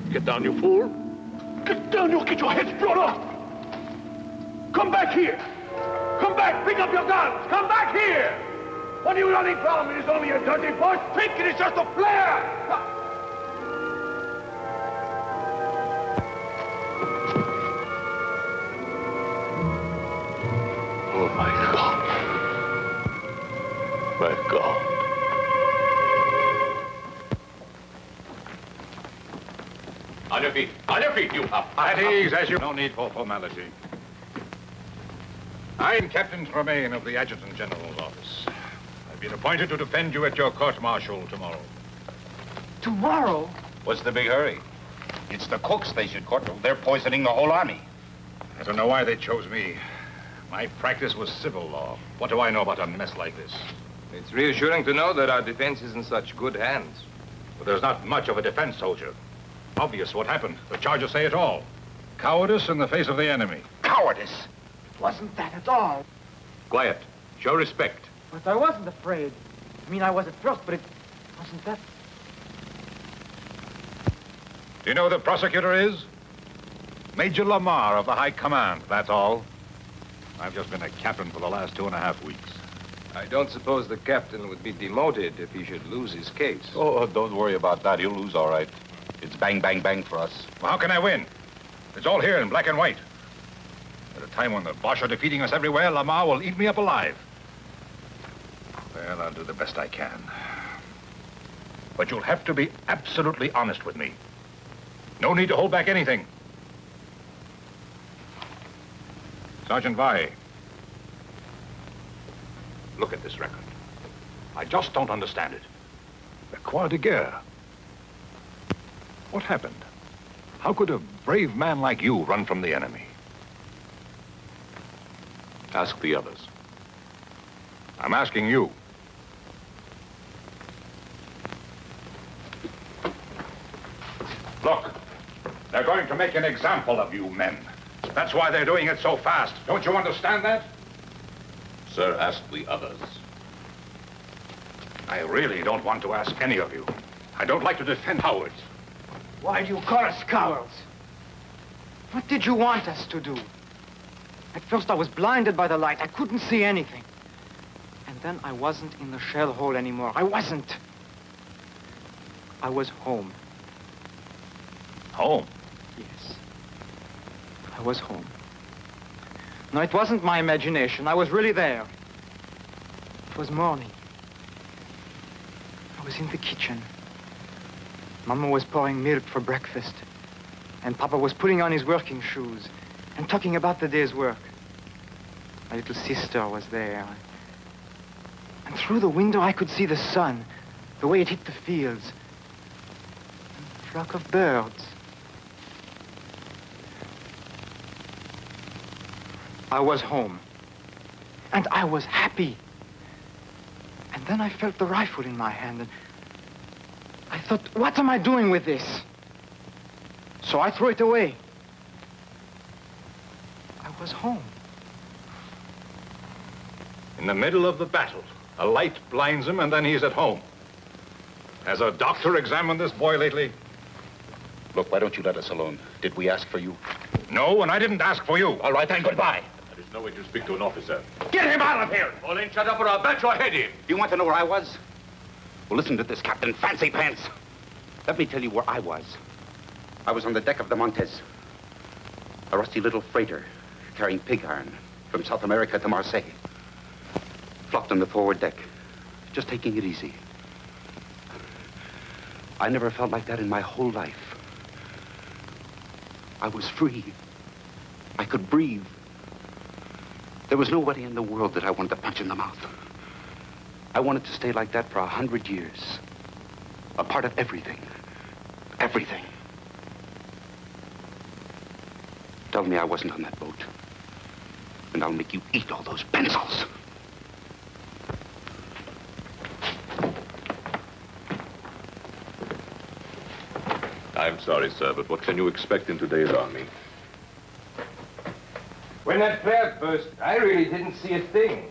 Get down, you fool. Get down, you'll get your heads blown off. Come back here. Come back, pick up your guns. Come back here. What are you running from? It is only a dirty bush. Think it is just a flare. Oh, my God. My God. On your feet, you up. At ease, as you... No need for formality. I'm Captain Tremaine of the Adjutant General's office. I've been appointed to defend you at your court-martial tomorrow. Tomorrow? What's the big hurry? It's the cooks they should court. They're poisoning the whole army. I don't know why they chose me. My practice was civil law. What do I know about a mess like this? It's reassuring to know that our defense is in such good hands. But there's not much of a defense, soldier. Obvious what happened. The charges say it all. Cowardice in the face of the enemy. Cowardice? It wasn't that at all. Quiet. Show respect. But I wasn't afraid. I mean, I was at first, but it wasn't that. Do you know who the prosecutor is? Major Lamar of the High Command, that's all. I've just been a captain for the last 2.5 weeks. I don't suppose the captain would be demoted if he should lose his case. Oh, don't worry about that. He'll lose all right. It's bang, bang, bang for us. Well, how can I win? It's all here in black and white. At a time when the Boche are defeating us everywhere, Lamar will eat me up alive. Well, I'll do the best I can. But you'll have to be absolutely honest with me. No need to hold back anything. Sergeant Vai, look at this record. I just don't understand it. The Croix de Guerre. What happened? How could a brave man like you run from the enemy? Ask the others. I'm asking you. Look, they're going to make an example of you men. That's why they're doing it so fast. Don't you understand that? Sir, ask the others. I really don't want to ask any of you. I don't like to defend cowards. Why do you call us cowards? What did you want us to do? At first I was blinded by the light. I couldn't see anything. And then I wasn't in the shell hole anymore. I wasn't. I was home. Home? Yes. I was home. No, it wasn't my imagination. I was really there. It was morning. I was in the kitchen. Mama was pouring milk for breakfast. And Papa was putting on his working shoes and talking about the day's work. My little sister was there. And through the window, I could see the sun, the way it hit the fields. And a flock of birds. I was home. And I was happy. And then I felt the rifle in my hand, and I thought, what am I doing with this? So I threw it away. I was home. In the middle of the battle, a light blinds him, and then he's at home. Has a doctor examined this boy lately? Look, why don't you let us alone? Did we ask for you? No, and I didn't ask for you. All right, then, goodbye. There is no way to speak to an officer. Get him out of here! Well, then shut up or I'll bat your head in. Do you want to know where I was? Well, listen to this, Captain Fancy Pants. Let me tell you where I was. I was on the deck of the Montez. A rusty little freighter carrying pig iron from South America to Marseille. Flopped on the forward deck, just taking it easy. I never felt like that in my whole life. I was free. I could breathe. There was nobody in the world that I wanted to punch in the mouth. I wanted to stay like that for 100 years. A part of everything. Everything. Tell me I wasn't on that boat. And I'll make you eat all those pencils. I'm sorry, sir, but what can you expect in today's army? When that flare burst, I really didn't see a thing.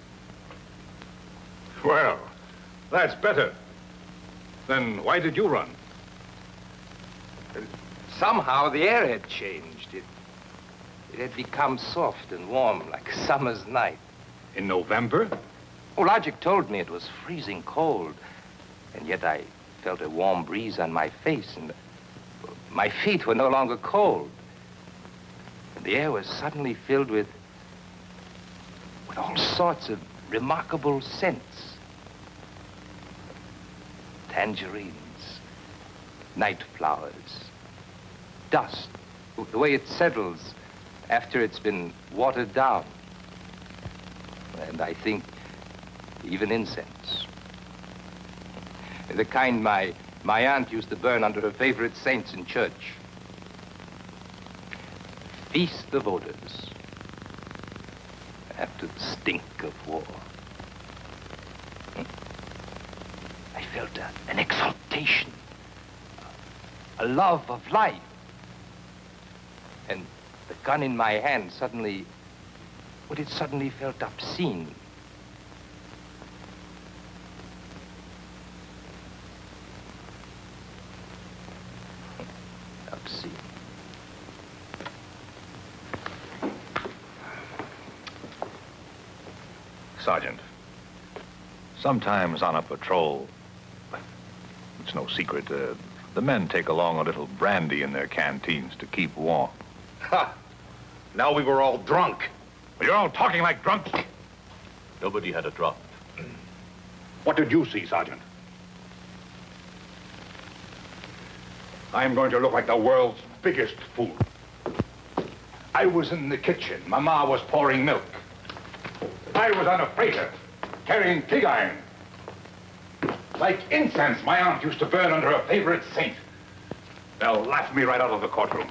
Well, that's better. Then why did you run? Somehow the air had changed. It had become soft and warm like a summer's night. In November? Oh, Logic told me it was freezing cold. And yet I felt a warm breeze on my face, and my feet were no longer cold. And the air was suddenly filled with all sorts of remarkable scents. Tangerines, night flowers, dust, the way it settles after it's been watered down. And I think even incense. The kind my aunt used to burn under her favorite saints in church. Feast of odors after the stink of war. I felt an exaltation, a love of life. And the gun in my hand suddenly, it suddenly felt obscene. Obscene. Sergeant, sometimes on a patrol, it's no secret, the men take along a little brandy in their canteens to keep warm. Ha! Now we were all drunk. You're all talking like drunks. Nobody had a drop. What did you see, Sergeant? I'm going to look like the world's biggest fool. I was in the kitchen. Mama was pouring milk. I was on a freighter, carrying pig iron. Like incense my aunt used to burn under her favorite saint. They'll laugh me right out of the courtroom.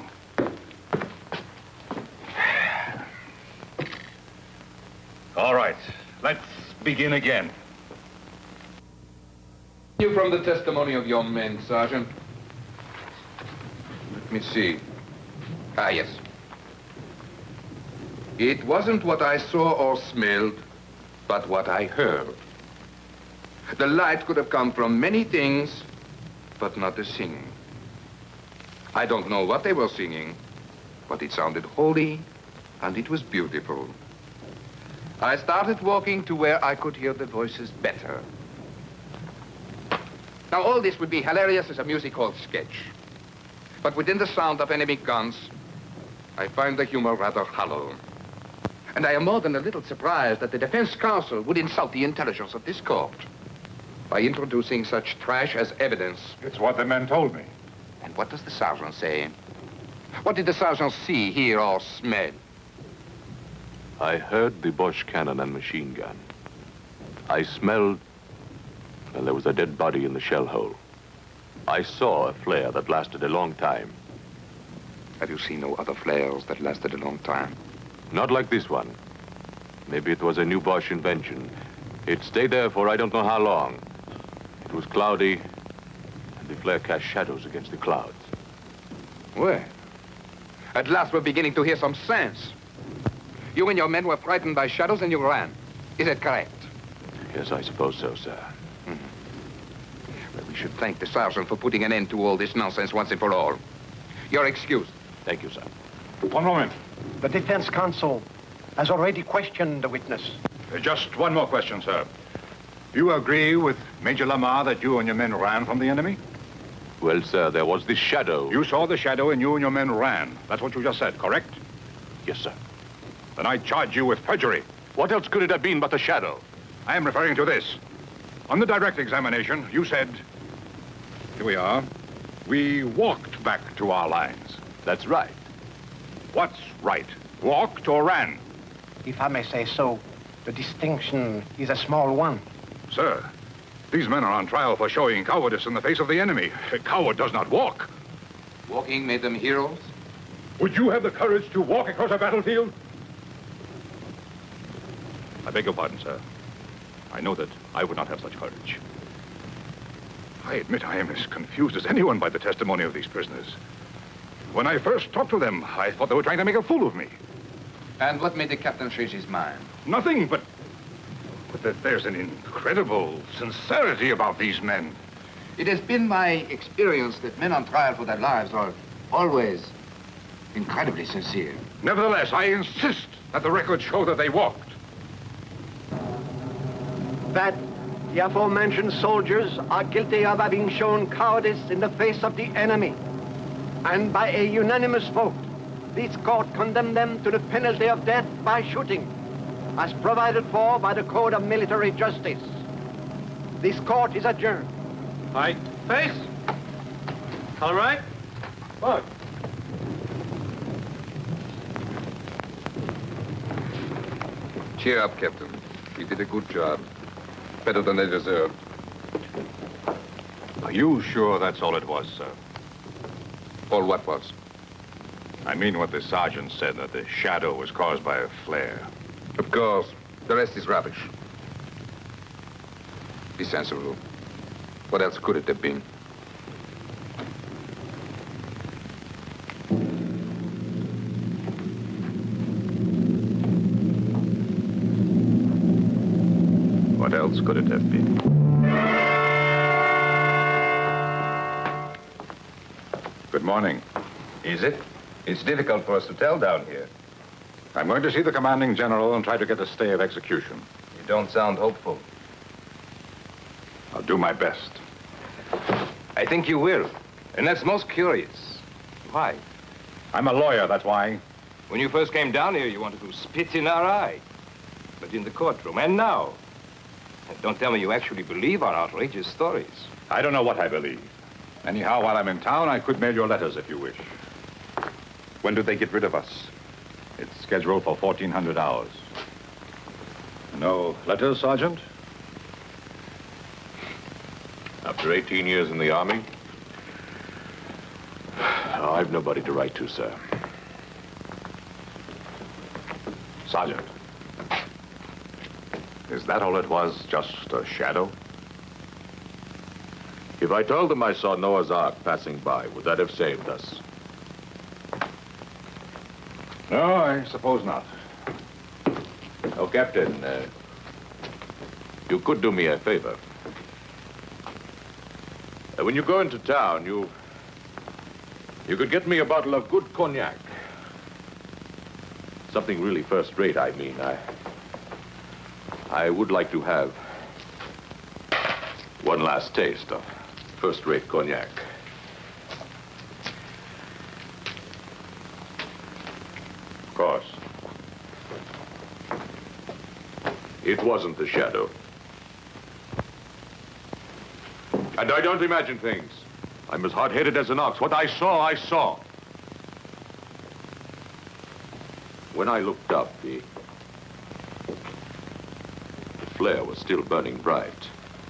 All right, let's begin again. You from the testimony of your men, Sergeant. Let me see. Ah, yes. It wasn't what I saw or smelled, but what I heard. The light could have come from many things, but not the singing. I don't know what they were singing, but it sounded holy, and it was beautiful. I started walking to where I could hear the voices better. Now, all this would be hilarious as a music hall sketch. But within the sound of enemy guns, I find the humor rather hollow. And I am more than a little surprised that the defense counsel would insult the intelligence of this court by introducing such trash as evidence. It's what the men told me. And what does the sergeant say? What did the sergeant see, hear, or smell? I heard the Bosch cannon and machine gun. I smelled, well, there was a dead body in the shell hole. I saw a flare that lasted a long time. Have you seen no other flares that lasted a long time? Not like this one. Maybe it was a new Bosch invention. It stayed there for I don't know how long. It was cloudy, and the flare cast shadows against the clouds. Well, at last we're beginning to hear some sense. You and your men were frightened by shadows and you ran. Is it correct? Yes, I suppose so, sir. Well, we should thank the sergeant for putting an end to all this nonsense once and for all. You're excused. Thank you, sir. One moment. The defense counsel has already questioned the witness. Just one more question, sir. You agree with Major Lamar that you and your men ran from the enemy? Well, sir, there was this shadow. You saw the shadow and you and your men ran. That's what you just said, correct? Yes, sir. Then I charge you with perjury. What else could it have been but a shadow? I am referring to this. On the direct examination, you said, here we are, we walked back to our lines. That's right. What's right? Walked or ran? If I may say so, the distinction is a small one. Sir, these men are on trial for showing cowardice in the face of the enemy. A coward does not walk. Walking made them heroes? Would you have the courage to walk across a battlefield? I beg your pardon, sir. I know that I would not have such courage. I admit I am as confused as anyone by the testimony of these prisoners. When I first talked to them, I thought they were trying to make a fool of me. And what made the captain change his mind? Nothing, but that there's an incredible sincerity about these men. It has been my experience that men on trial for their lives are Always incredibly sincere. Nevertheless, I insist that the records show that they walked. That the aforementioned soldiers are guilty of having shown cowardice in the face of the enemy. And by a unanimous vote, this court condemned them to the penalty of death by shooting, as provided for by the Code of Military Justice. This court is adjourned. Right. Face. All right. Look. Cheer up, Captain. You did a good job. Better than they deserved. Are you sure that's all it was, sir? All what was? I mean what the sergeant said, that the shadow was caused by a flare. Of course. The rest is rubbish. Be sensible. What else could it have been? What else could it have been? Good morning. Is it? It's difficult for us to tell down here. I'm going to see the commanding general and try to get a stay of execution. You don't sound hopeful. I'll do my best. I think you will. And that's most curious. Why? I'm a lawyer, that's why. When you first came down here, you wanted to spit in our eye. But in the courtroom, and now. And don't tell me you actually believe our outrageous stories. I don't know what I believe. Anyhow, while I'm in town, I could mail your letters if you wish. When do they get rid of us? It's scheduled for 1400 hours. No letters, Sergeant? After 18 years in the Army, I've nobody to write to, sir. Sergeant, is that all it was? Just a shadow? If I told them I saw Noah's Ark passing by, would that have saved us? No, I suppose not. Oh, Captain, you could do me a favor. When you go into town, you could get me a bottle of good cognac. Something really first-rate, I mean. I would like to have one last taste of first-rate cognac. Of course. It wasn't the shadow. And I don't imagine things. I'm as hot-headed as an ox. What I saw, I saw. When I looked up, the flare was still burning bright.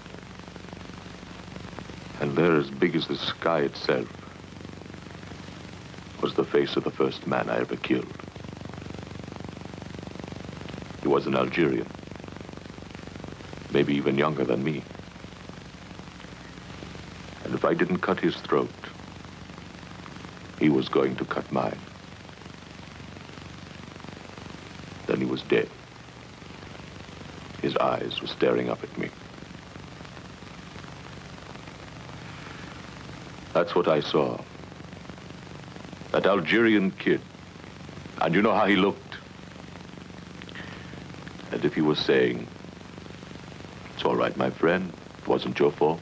And there, as big as the sky itself, was the face of the first man I ever killed. He was an Algerian, maybe even younger than me. And if I didn't cut his throat, he was going to cut mine. Then he was dead. His eyes were staring up at me. That's what I saw. That Algerian kid. And you know how he looked? And if he was saying, "It's all right, my friend, it wasn't your fault."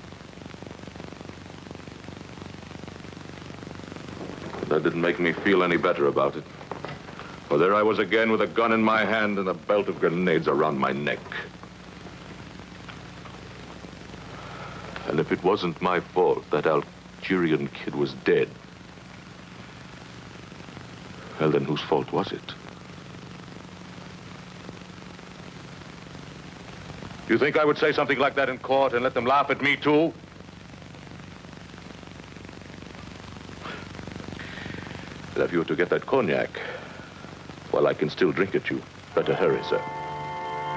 That didn't make me feel any better about it. For there I was again with a gun in my hand and a belt of grenades around my neck. And if it wasn't my fault that Algerian kid was dead, well, then whose fault was it? You think I would say something like that in court and let them laugh at me, too? But if you were to get that cognac, well, I can still drink it, you better hurry, sir.